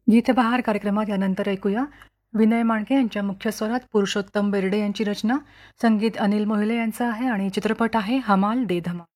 गीतबहार कार्यक्रमात यानंतर ऐकूया विनय माणके यांच्या मुख्य स्वरात पुरुषोत्तम बेर्डे यांची रचना. संगीत अनिल मोहिले यांचं आहे आणि चित्रपट आहे हमाल दे धमाल.